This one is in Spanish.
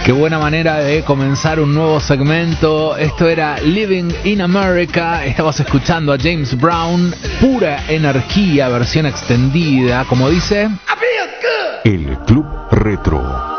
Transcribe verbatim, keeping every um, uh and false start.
Qué buena manera de comenzar un nuevo segmento. Esto era Living in America. Estabas escuchando a James Brown, Pura Energía, versión extendida. Como dice, El Club Retro.